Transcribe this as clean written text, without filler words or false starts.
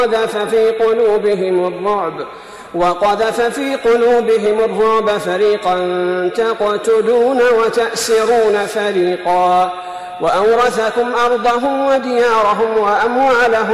وقذف في قلوبهم الرعب فريقا تقتلون وتأسرون فريقا وأورثكم أرضهم وديارهم وأموالهم